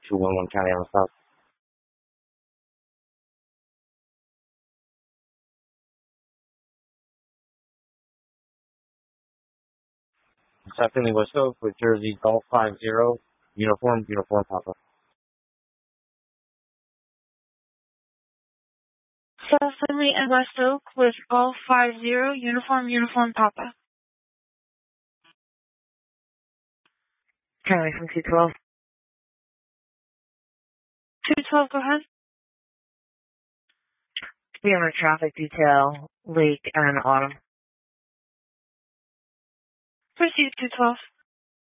211 County on the south. South Finley West Oak with Jersey Golf 50, uniform Papa. South Finley and West Oak with Golf 50, uniform Papa. County from 212. 212, go ahead. Be on a traffic detail, Lake and Autumn. Proceed, 212.